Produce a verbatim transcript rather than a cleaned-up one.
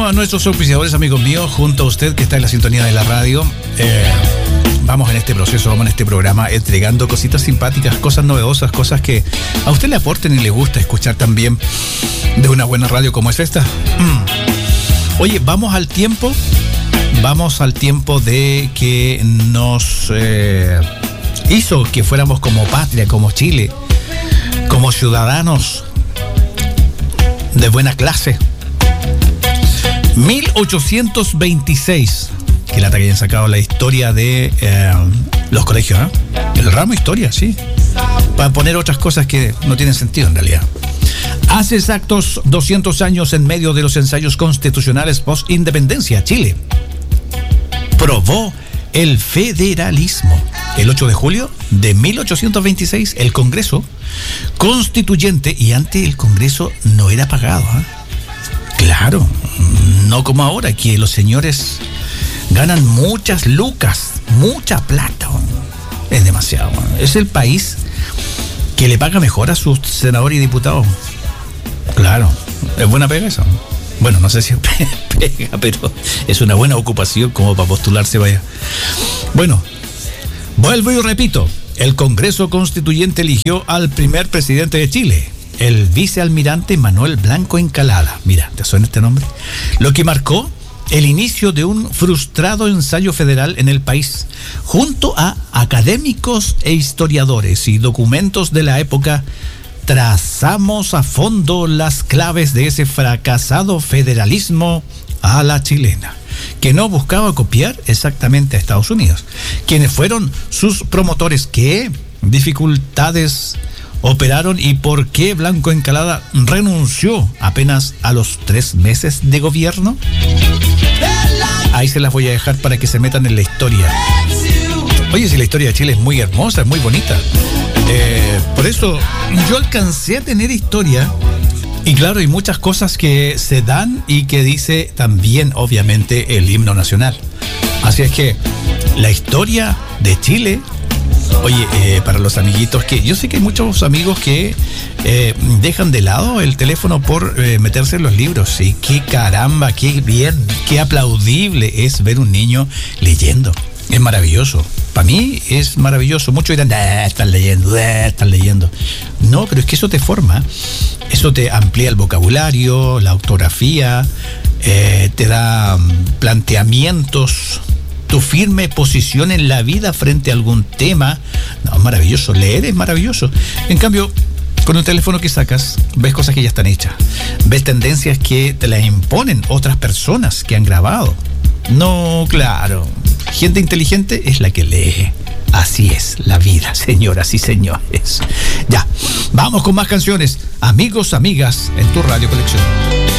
a nuestros auspiciadores, amigos míos, junto a usted que está en la sintonía de la radio. Eh, vamos en este proceso, vamos en este programa entregando cositas simpáticas, cosas novedosas, cosas que a usted le aporten y le gusta escuchar también de una buena radio como es esta. Mm. Oye, vamos al tiempo, vamos al tiempo de que nos eh, hizo que fuéramos como patria, como Chile, como ciudadanos de buena clase. mil ochocientos veintiséis, que la que hayan sacado la historia de eh, los colegios, ¿eh? El ramo historia, sí, para poner otras cosas que no tienen sentido en realidad. Hace exactos doscientos años, en medio de los ensayos constitucionales post-independencia, Chile probó el federalismo. El ocho de julio de mil ochocientos veintiséis, el Congreso Constituyente, y antes el Congreso no era pagado, ¿eh? Claro, no como ahora, que los señores ganan muchas lucas, mucha plata. Es demasiado. Es el país que le paga mejor a sus senadores y diputados. Claro, es buena pega eso. Bueno, no sé si es pega, pero es una buena ocupación como para postularse, vaya. Bueno, vuelvo y repito, el Congreso Constituyente eligió al primer presidente de Chile, el vicealmirante Manuel Blanco Encalada. Mira, ¿te suena este nombre? Lo que marcó el inicio de un frustrado ensayo federal en el país. Junto a académicos e historiadores y documentos de la época, trazamos a fondo las claves de ese fracasado federalismo a la chilena, que no buscaba copiar exactamente a Estados Unidos. ¿Quiénes fueron sus promotores? ¿Qué dificultades operaron y por qué Blanco Encalada renunció apenas a los tres meses de gobierno? Ahí se las voy a dejar para que se metan en la historia. Oye, si la historia de Chile es muy hermosa, es muy bonita. Eh, por eso yo alcancé a tener historia. Y claro, hay muchas cosas que se dan y que dice también, obviamente, el himno nacional. Así es que la historia de Chile. Oye, eh, para los amiguitos que... Yo sé que hay muchos amigos que eh, dejan de lado el teléfono por eh, meterse en los libros. Y qué caramba, qué bien, qué aplaudible es ver un niño leyendo. Es maravilloso. Para mí es maravilloso. Muchos dirán, ah, están leyendo, ah, están leyendo. No, pero es que eso te forma. Eso te amplía el vocabulario, la ortografía, eh, te da planteamientos, tu firme posición en la vida frente a algún tema. No, maravilloso. Leer es maravilloso. En cambio, con el teléfono que sacas, ves cosas que ya están hechas. Ves tendencias que te las imponen otras personas que han grabado. No, claro. Gente inteligente es la que lee. Así es la vida, señoras y señores. Ya, vamos con más canciones. Amigos, amigas, en tu Radio Colección.